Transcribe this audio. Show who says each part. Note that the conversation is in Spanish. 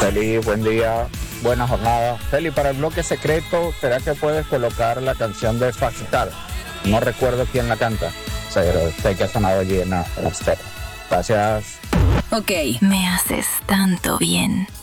Speaker 1: Feli, buen día, buena jornada. Feli, para el bloque secreto, ¿será que puedes colocar la canción de Faxitar? No recuerdo quién la canta, pero sé que ha sonado allí en la estera. Gracias.
Speaker 2: Ok, me haces tanto bien.